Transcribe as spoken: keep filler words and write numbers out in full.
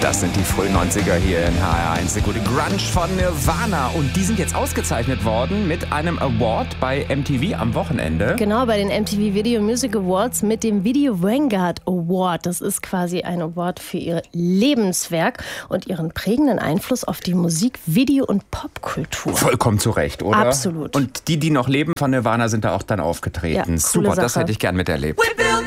Das sind die frühen neunziger hier in H R eins. Der gute Grunge von Nirvana. Und die sind jetzt ausgezeichnet worden mit einem Award bei M T V am Wochenende. Genau, bei den M T V Video Music Awards mit dem Video Vanguard Award. Das ist quasi ein Award für ihr Lebenswerk und ihren prägenden Einfluss auf die Musik, Video- und Popkultur. Vollkommen zu Recht, oder? Absolut. Und die, die noch leben von Nirvana, sind da auch dann aufgetreten. Ja, super, Sache. Das hätte ich gern miterlebt.